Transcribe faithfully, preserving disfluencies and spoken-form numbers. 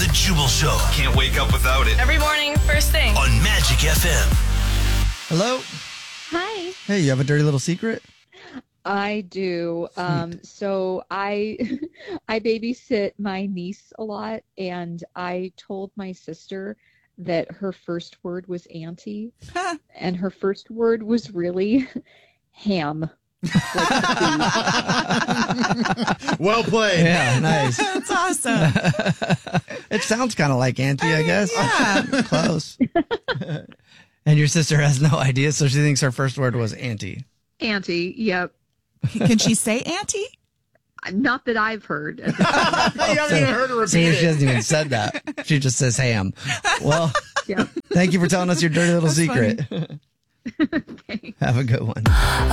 The Jubal Show. Can't wake up without it. Every morning, first thing. On Magic F M. Hello. Hi. Hey, you have a dirty little secret? I do. Um, so I I babysit my niece a lot, and I told my sister that her first word was auntie, and her first word was really ham. Well played. Yeah, nice. That's awesome. It sounds kind of like auntie, I, I mean, guess. yeah. Close. And your sister has no idea, so she thinks her first word was auntie. Auntie, yep. Can she say auntie? Not that I've heard. You haven't even heard her repeat See, it. she hasn't even said that. She just says ham. Well, Yep. thank you for telling us your dirty little That's secret. Thanks. Have a good one.